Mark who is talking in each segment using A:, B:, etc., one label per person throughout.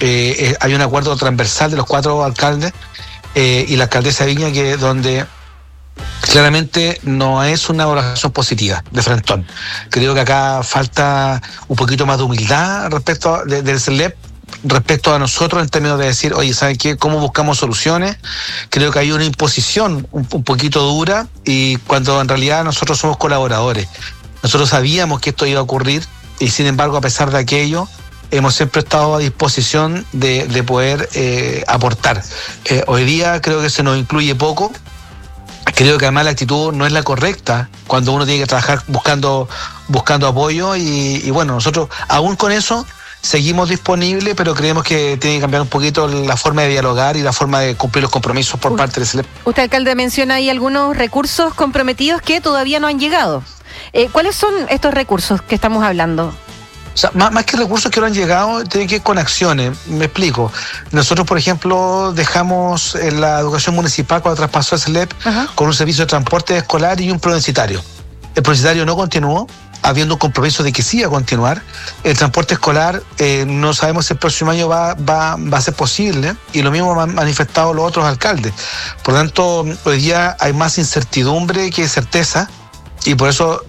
A: hay un acuerdo transversal de los 4 alcaldes y la alcaldesa de Viña, que donde claramente no es una evaluación positiva de frentón. Creo que acá falta un poquito más de humildad respecto del CELEP, respecto a nosotros, en términos de decir, oye, ¿saben qué? ¿Cómo buscamos soluciones? Creo que hay una imposición un poquito dura, y cuando en realidad nosotros somos colaboradores. Nosotros sabíamos que esto iba a ocurrir, y sin embargo, a pesar de aquello, hemos siempre estado a disposición de poder aportar. Hoy día creo que se nos incluye poco. Creo que además la actitud no es la correcta cuando uno tiene que trabajar buscando apoyo, y bueno, nosotros aún con eso seguimos disponibles, pero creemos que tiene que cambiar un poquito la forma de dialogar y la forma de cumplir los compromisos por parte del CELEP.
B: Usted, alcalde, menciona ahí algunos recursos comprometidos que todavía no han llegado. ¿Cuáles son estos recursos que estamos hablando?
A: O sea, más que recursos que no han llegado, tiene que ir con acciones. Me explico. Nosotros, por ejemplo, dejamos en la educación municipal, cuando traspasó el CELEP, con un servicio de transporte escolar y un provincitario. El provincitario no continuó, habiendo un compromiso de que sí iba a continuar. El transporte escolar, no sabemos si el próximo año va a ser posible, y lo mismo han manifestado los otros alcaldes. Por lo tanto, hoy día hay más incertidumbre que certeza, y por eso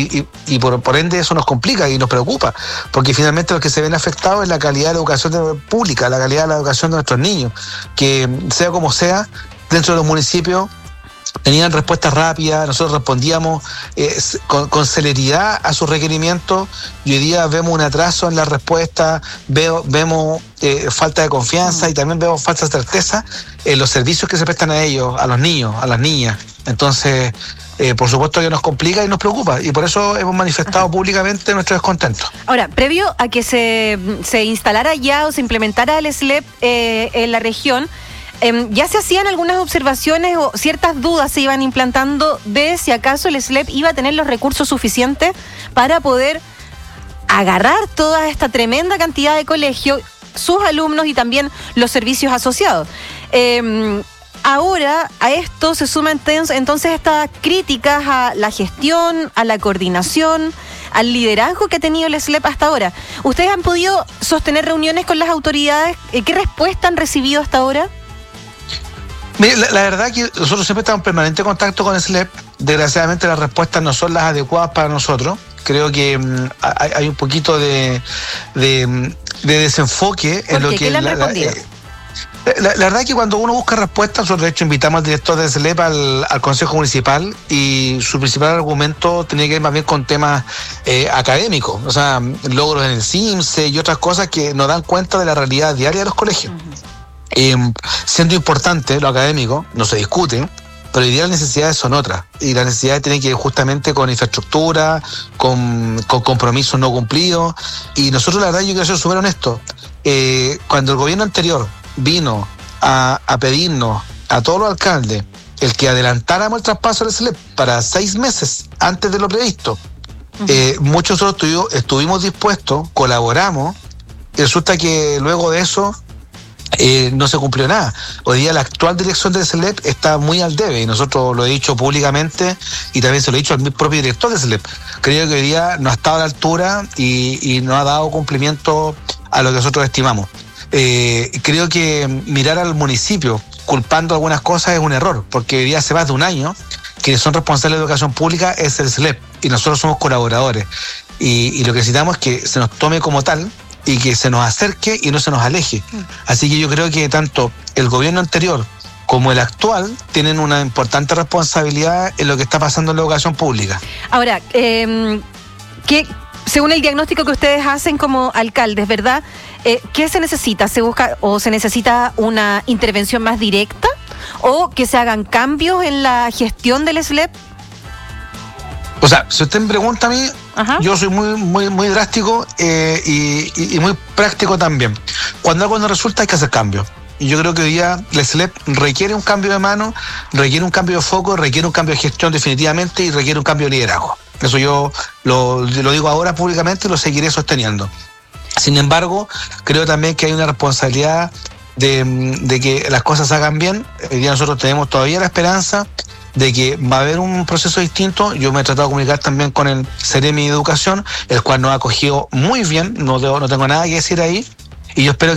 A: por ende eso nos complica y nos preocupa, porque finalmente lo que se ven afectados es la calidad de la educación pública, la calidad de la educación de nuestros niños, que sea como sea, dentro de los municipios tenían respuestas rápidas, nosotros respondíamos con celeridad a sus requerimientos, y hoy día vemos un atraso en la respuesta, vemos falta de confianza, y también vemos falta de certeza en los servicios que se prestan a ellos, a los niños, a las niñas. Entonces, por supuesto que nos complica y nos preocupa, y por eso hemos manifestado públicamente nuestro descontento.
B: Ahora, previo a que se instalara ya o se implementara el SLEP en la región, ya se hacían algunas observaciones o ciertas dudas se iban implantando de si acaso el SLEP iba a tener los recursos suficientes para poder agarrar toda esta tremenda cantidad de colegios, sus alumnos y también los servicios asociados. Ahora a esto se suman entonces estas críticas a la gestión, a la coordinación, al liderazgo que ha tenido el SLEP hasta ahora. ¿Ustedes han podido sostener reuniones con las autoridades? ¿Qué respuesta han recibido hasta ahora?
A: Mire, la verdad es que nosotros siempre estamos en permanente contacto con el SLEP. Desgraciadamente las respuestas no son las adecuadas para nosotros. Creo que hay un poquito de desenfoque en lo que...
B: ¿Qué le han respondido?
A: La verdad es que cuando uno busca respuestas, nosotros de hecho invitamos al director del SLEP al Consejo Municipal, y su principal argumento tenía que ver más bien con temas académicos, o sea, logros en el CIMSE y otras cosas que nos dan cuenta de la realidad diaria de los colegios. Siendo importante lo académico, no se discute, pero hoy día las necesidades son otras, y las necesidades tienen que ver justamente con infraestructura, con compromisos no cumplidos, y nosotros la verdad, yo quiero ser súper honesto, cuando el gobierno anterior vino a pedirnos a todos los alcaldes el que adelantáramos el traspaso del SLEP para 6 meses antes de lo previsto, muchos de nosotros estuvimos dispuestos, colaboramos, y resulta que luego de eso no se cumplió nada. Hoy día la actual dirección del SLEP está muy al debe, y nosotros lo he dicho públicamente, y también se lo he dicho al propio director del SLEP. Creo que hoy día no ha estado a la altura y no ha dado cumplimiento a lo que nosotros estimamos. Creo que mirar al municipio culpando algunas cosas es un error, porque hoy día hace más de un año quienes son responsables de educación pública es el SLEP, y nosotros somos colaboradores, y lo que necesitamos es que se nos tome como tal y que se nos acerque y no se nos aleje. Así que yo creo que tanto el gobierno anterior como el actual tienen una importante responsabilidad en lo que está pasando en la educación pública.
B: Ahora, según el diagnóstico que ustedes hacen como alcaldes, ¿verdad? ¿Qué se necesita? ¿Se busca o se necesita una intervención más directa? ¿O que se hagan cambios en la gestión del SLEP?
A: O sea, si usted me pregunta a mí, yo soy muy drástico y muy práctico también. Cuando algo no resulta hay que hacer cambios. Y yo creo que hoy día el SLEP requiere un cambio de mano, requiere un cambio de foco, requiere un cambio de gestión definitivamente, y requiere un cambio de liderazgo. Eso yo lo digo ahora públicamente y lo seguiré sosteniendo. Sin embargo, creo también que hay una responsabilidad de que las cosas se hagan bien. Hoy día nosotros tenemos todavía la esperanza de que va a haber un proceso distinto. Yo me he tratado de comunicar también con el Ceremi de Educación, el cual nos ha acogido muy bien, no tengo nada que decir ahí, y yo espero